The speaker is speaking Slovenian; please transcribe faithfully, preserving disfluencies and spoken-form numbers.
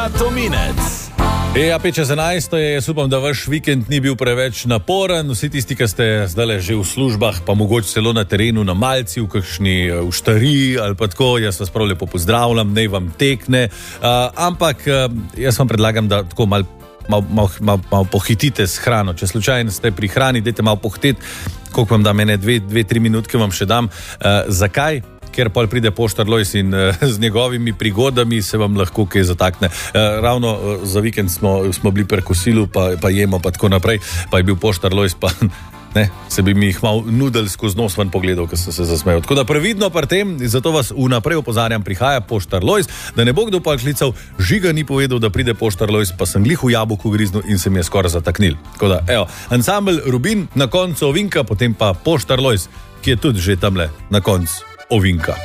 Tominec. Ja, pet čez enajsto je, jaz upam, da vaš vikend ni bil preveč naporen. Vsi tisti, ki ste zdaj že v službah, pa mogoče celo na terenu, na malci, v kakšni v štariji ali pa tako, jaz vas prav lepo pozdravljam, naj vam tekne. Uh, ampak uh, jaz vam predlagam, da tako malo mal, mal, mal, mal pohitite s hrano. Če slučajno ste pri hrani, dajte malo pohititi, koliko vam da mene, dve, dve, tri minutke vam še dam. Uh, zakaj? Ker pol pride poštar Lojs in uh, z njegovimi prigodami se vam lahko kaj zatakne. Uh, ravno uh, za vikend smo, smo bili pri kosilu, pa, pa jemo, pa tako naprej, pa je bil poštar Lojs, pa ne, se bi mi jih mal nudel skozi nos ven pogledal, ker sem se zasmejal. Tako da previdno pri tem, zato vas vnaprej opozarjam, prihaja poštar Lojs, da ne bo kdo pa klical, Žiga ni povedal, da pride poštar Lojs, pa sem glih v jabolku griznil in se mi je skoraj zataknil. Tako da, evo, ansambel Rubin, na koncu ovinka, potem pa poštar Lojs, ki je tudi že tamle na koncu ovinka.